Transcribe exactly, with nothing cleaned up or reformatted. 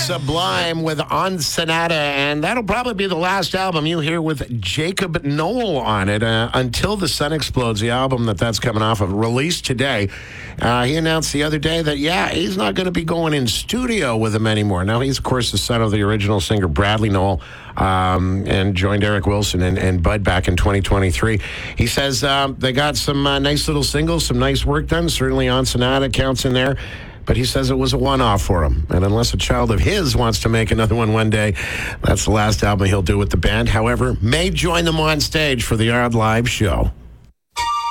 Sublime with On Sonata, and that'll probably be the last album you hear with Jacob Noel on it uh, until the Sun Explodes, the album that that's coming off of, released today. Uh, he announced the other day that, yeah, he's not going to be going in studio with him anymore. Now, he's, of course, the son of the original singer Bradley Noel, um, and joined Eric Wilson and, and Bud back in twenty twenty-three. He says um, they got some uh, nice little singles, some nice work done. Certainly On Sonata counts in there. But he says it was a one-off for him. And unless a child of his wants to make another one one day, that's the last album he'll do with the band. However, may join them on stage for the Odd Live show.